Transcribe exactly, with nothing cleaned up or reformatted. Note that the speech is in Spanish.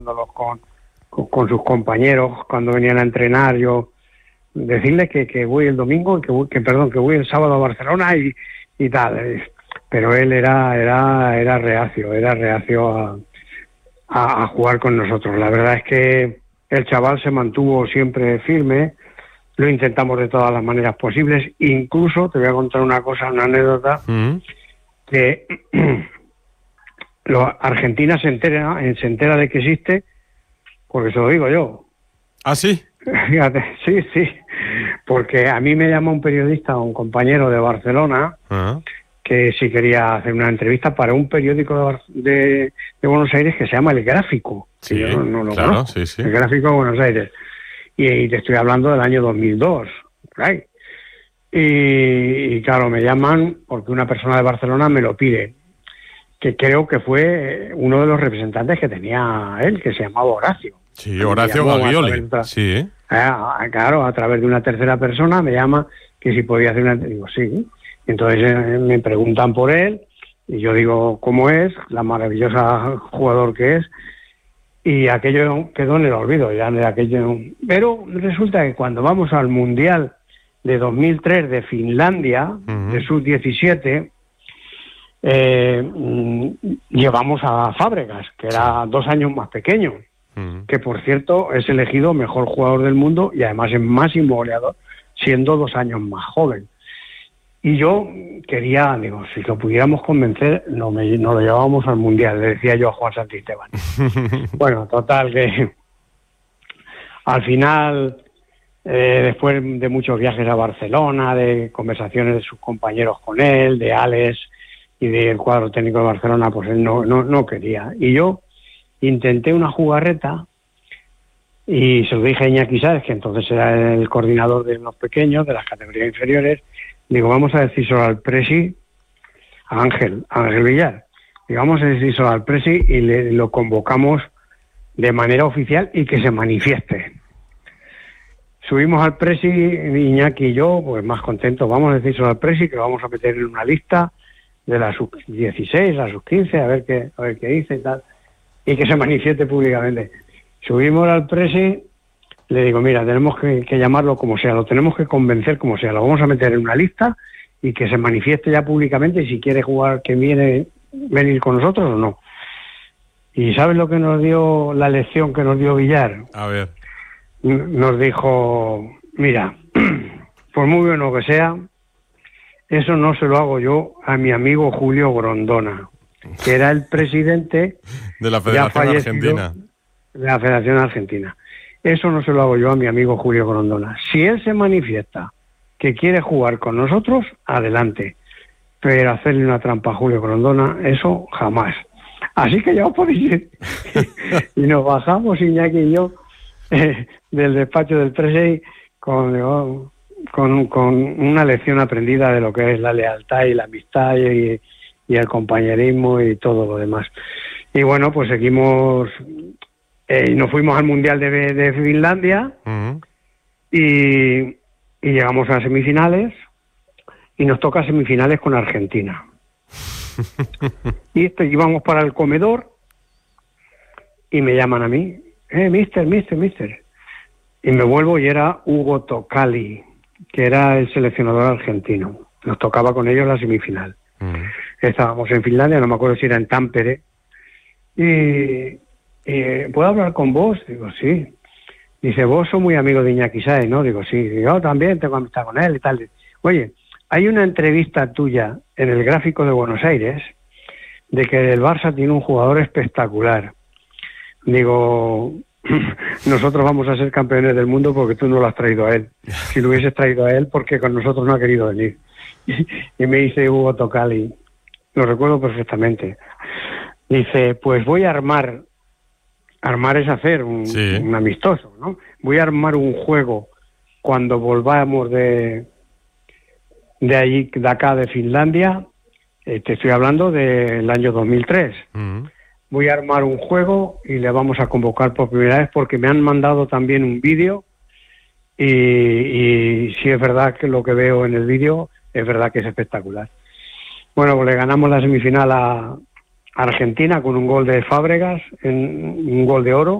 con, con, con sus compañeros cuando venían a entrenar, yo decirles que, que voy el domingo, que, voy, que perdón, que voy el sábado a Barcelona y, y tal, pero él era era era reacio, era reacio a, a, a jugar con nosotros. La verdad es que el chaval se mantuvo siempre firme, lo intentamos de todas las maneras posibles, incluso te voy a contar una cosa, una anécdota, mm. que lo, Argentina se entera, se entera de que existe, porque se lo digo yo. ¿Ah, sí? Fíjate, sí, sí, porque a mí me llama un periodista, un compañero de Barcelona, uh-huh. que sí quería hacer una entrevista para un periódico de, de, de Buenos Aires que se llama El Gráfico, sí, que yo no, no lo claro, conozco, sí, sí. El Gráfico de Buenos Aires, y, y te estoy hablando del año dos mil dos, right? y, y claro, me llaman porque una persona de Barcelona me lo pide, que creo que fue uno de los representantes que tenía él, que se llamaba Horacio. Sí, Horacio Gaglioli, sí. ¿eh? Ah, claro, a través de una tercera persona me llama que si podía hacer una... Digo, sí. Entonces eh, me preguntan por él y yo digo cómo es, la maravillosa jugador que es, y aquello quedó en el olvido, ya de aquello. Pero resulta que cuando vamos al Mundial de dos mil tres de Finlandia, uh-huh. de sub diecisiete, eh, llevamos a Fábregas, que era dos años más pequeño. Que por cierto es elegido mejor jugador del mundo y además es máximo goleador, siendo dos años más joven. Y yo quería, digo, si lo pudiéramos convencer, no, me, no lo llevábamos al Mundial, le decía yo a Juan Santisteban. Bueno, total, que al final, eh, después de muchos viajes a Barcelona, de conversaciones de sus compañeros con él, de Alex y del cuadro técnico de Barcelona, pues él no, no, no quería. Y yo intenté una jugarreta y se lo dije a Iñaki Sáez, que entonces era el coordinador de los pequeños, de las categorías inferiores. Digo, vamos a decírselo al presi, a Ángel, a Ángel Villar. Digo, vamos a decírselo al presi y le, lo convocamos de manera oficial y que se manifieste. Subimos al presi, Iñaki y yo, pues más contentos. Vamos a decírselo al presi, que lo vamos a meter en una lista de la sub dieciséis, la sub quince, a ver qué, a ver qué dice y tal. Y que se manifieste públicamente. Subimos al presi, le digo, mira, tenemos que, que llamarlo como sea, lo tenemos que convencer como sea, lo vamos a meter en una lista y que se manifieste ya públicamente si quiere jugar, que viene venir con nosotros o no. ¿Y sabes lo que nos dio, la lección que nos dio Villar? A ver. Nos dijo, mira, por muy bueno que sea, eso no se lo hago yo a mi amigo Julio Grondona, que era el presidente de la Federación Argentina. De la Federación Argentina. Eso no se lo hago yo a mi amigo Julio Grondona. Si él se manifiesta que quiere jugar con nosotros, adelante. Pero hacerle una trampa a Julio Grondona, eso jamás. Así que ya os podéis ir. Y nos bajamos, Iñaki y yo, eh, del despacho del presi con, oh, con, con una lección aprendida de lo que es la lealtad y la amistad y y el compañerismo y todo lo demás. Y bueno, pues seguimos eh, y nos fuimos al Mundial de, de Finlandia uh-huh. y, y llegamos a semifinales y nos toca semifinales con Argentina. Y esto, íbamos para el comedor y me llaman a mí, eh, mister, mister, mister. Y me vuelvo y era Hugo Tocali, que era el seleccionador argentino. Nos tocaba con ellos la semifinal. Uh-huh. Estábamos en Finlandia, no me acuerdo si era en Tampere, y, y ¿puedo hablar con vos? Digo, sí. Dice, vos sos muy amigo de Iñaki Sáez, ¿no? Digo, sí. Digo, yo también tengo amistad con él y tal. Oye, hay una entrevista tuya en el Gráfico de Buenos Aires de que el Barça tiene un jugador espectacular. Digo, nosotros vamos a ser campeones del mundo porque tú no lo has traído a él. Si lo hubieses traído a él, porque con nosotros no ha querido venir. Y me dice Hugo Tocali, lo recuerdo perfectamente, dice, pues voy a armar, armar es hacer un, sí. un amistoso, ¿no? Voy a armar un juego cuando volvamos de de allí, de acá de Finlandia, eh, te estoy hablando del año dos mil tres. Uh-huh. Voy a armar un juego y le vamos a convocar por primera vez porque me han mandado también un vídeo y, y sí es verdad que lo que veo en el vídeo es verdad que es espectacular. Bueno, pues le ganamos la semifinal a, Argentina con un gol de Fábregas, en, un gol de oro.